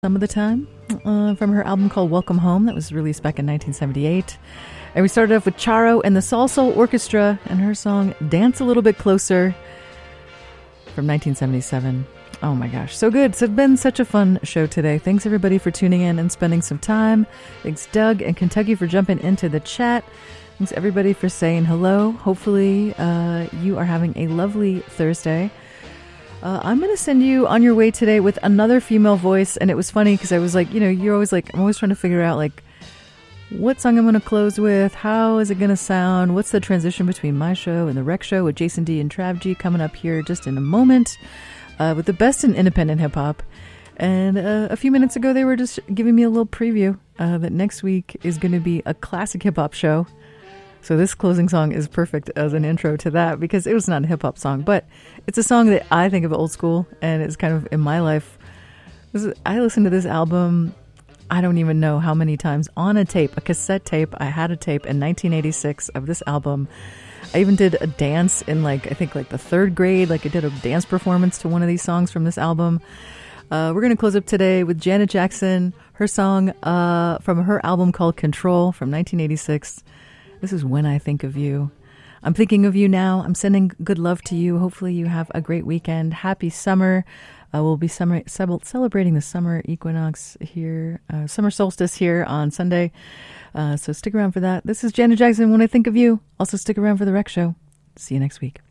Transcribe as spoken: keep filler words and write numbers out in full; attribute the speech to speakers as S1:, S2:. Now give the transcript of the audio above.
S1: Some of the Time uh, from her album called Welcome Home that was released back in nineteen seventy-eight. And we started off with Charo and the Soul Soul Orchestra and her song Dance a Little Bit Closer from nineteen seventy-seven. Oh my gosh, so good. So it's been such a fun show today. Thanks everybody for tuning in and spending some time. Thanks Doug and Kentucky for jumping into the chat. Thanks everybody for saying hello. Hopefully uh, you are having a lovely Thursday. Uh, I'm going to send you on your way today with another female voice. And it was funny because I was like, you know, you're always like, I'm always trying to figure out like what song I'm going to close with. How is it going to sound? What's the transition between my show and the Rec Show with Jason D and Trav G coming up here just in a moment uh, with the best in independent hip hop. And uh, a few minutes ago, they were just giving me a little preview uh, that next week is going to be a classic hip hop show. So this closing song is perfect as an intro to that because it was not a hip-hop song, but it's a song that I think of old school and it's kind of in my life. This is, I listened to this album, I don't even know how many times, on a tape, a cassette tape. I had a tape in nineteen eighty-six of this album. I even did a dance in like, I think like the third grade, like I did a dance performance to one of these songs from this album. Uh, we're going to close up today with Janet Jackson, her song uh, from her album called Control from nineteen eighty-six. This is When I Think of You. I'm thinking of you now. I'm sending good love to you. Hopefully you have a great weekend. Happy summer. Uh, we'll be summer, celebrating the summer equinox here, uh, summer solstice here on Sunday. Uh, so stick around for that. This is Janet Jackson, When I Think of You. Also stick around for the Rec Show. See you next week.